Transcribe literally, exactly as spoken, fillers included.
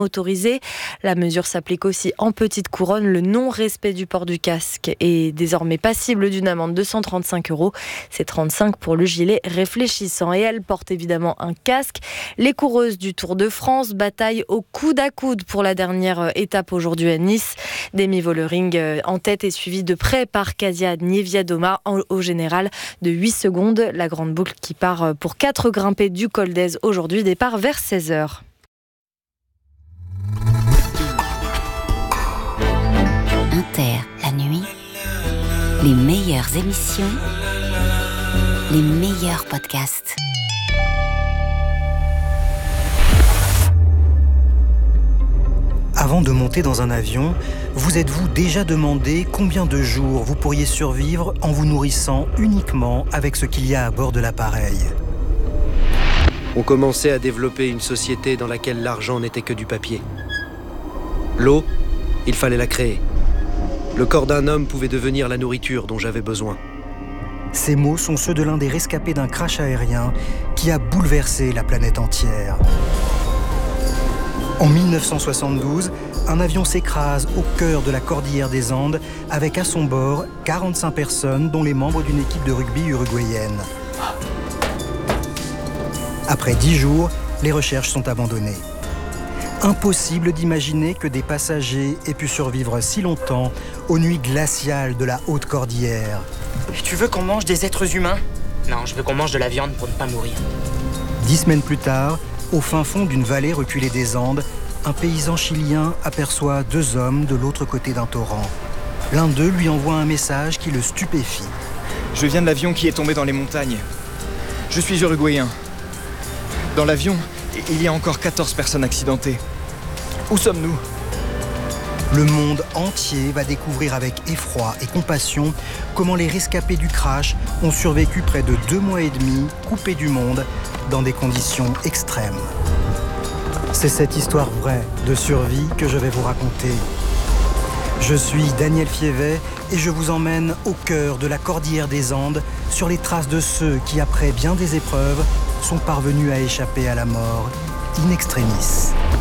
autorisé. La mesure s'applique aussi en petite couronne. Le non-respect du port du casque est désormais passible d'une amende de cent trente-cinq euros. C'est trente-cinq pour le gilet réfléchissant. Et elle porte évidemment un casque. Les coureuses du Tour de France bataillent au coude à coude pour la dernière étape aujourd'hui à Nice. Demi Vollering en tête est suivie de près par Kasia Niewiadoma au général de huit secondes. La grande boucle qui part pour quatre grimpées du Col d'Èze aujourd'hui, départ vers seize heures. Inter, la nuit, les meilleures émissions, les meilleurs podcasts. Avant de monter dans un avion, vous êtes-vous déjà demandé combien de jours vous pourriez survivre en vous nourrissant uniquement avec ce qu'il y a à bord de l'appareil ? On commençait à développer une société dans laquelle l'argent n'était que du papier. L'eau, il fallait la créer. Le corps d'un homme pouvait devenir la nourriture dont j'avais besoin. Ces mots sont ceux de l'un des rescapés d'un crash aérien qui a bouleversé la planète entière. En mille neuf cent soixante-douze, un avion s'écrase au cœur de la cordillère des Andes avec à son bord quarante-cinq personnes dont les membres d'une équipe de rugby uruguayenne. Après dix jours, les recherches sont abandonnées. Impossible d'imaginer que des passagers aient pu survivre si longtemps aux nuits glaciales de la haute cordillère. Tu veux qu'on mange des êtres humains ? Non, je veux qu'on mange de la viande pour ne pas mourir. Dix semaines plus tard, au fin fond d'une vallée reculée des Andes, un paysan chilien aperçoit deux hommes de l'autre côté d'un torrent. L'un d'eux lui envoie un message qui le stupéfie. Je viens de l'avion qui est tombé dans les montagnes. Je suis uruguayen. Dans l'avion, il y a encore quatorze personnes accidentées. Où sommes-nous ? Le monde entier va découvrir avec effroi et compassion comment les rescapés du crash ont survécu près de deux mois et demi, coupés du monde, dans des conditions extrêmes. C'est cette histoire vraie de survie que je vais vous raconter. Je suis Daniel Fievet et je vous emmène au cœur de la cordillère des Andes, sur les traces de ceux qui, après bien des épreuves, sont parvenus à échapper à la mort in extremis.